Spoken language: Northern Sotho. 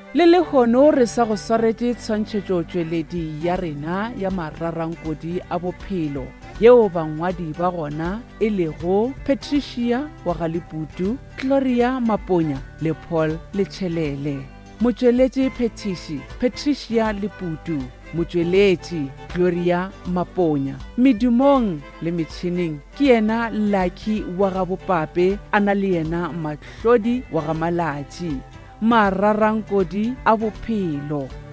le lehono re sa go swaretse tshwantšhetšotšweledi ya rena ya mararankodi a bophelo yeo bangwadi ba gona e lego Patricia Wagaliputu, Gloria Maponya le Paul Letšhelele. Motšweletši Patricia Leputu, motšweletši Gloria Maponya. Medumong le metšhineng ke yena Lucky wa gabopape a na le yena Mahlodi wa ga Malatši. Mararankodi a bophelo.